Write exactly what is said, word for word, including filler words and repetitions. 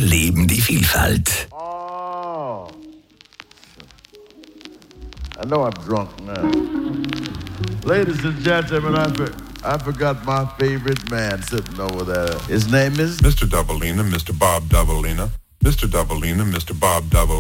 leben die Vielfalt. Oh. I know I'm drunk now. Ladies and gentlemen, I, for, I forgot my favorite man sitting over there. His name is... Mister Doubleina, Mister Bob Doubleina. Mister Doubleina, Mister Bob Doubleina.